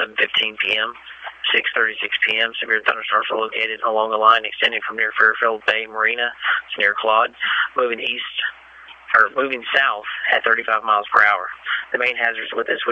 11:15 p.m. 6:36 p.m. Severe thunderstorms were located along a line extending from near Fairfield Bay Marina to near Claude, moving south at 35 miles per hour. The main hazards with this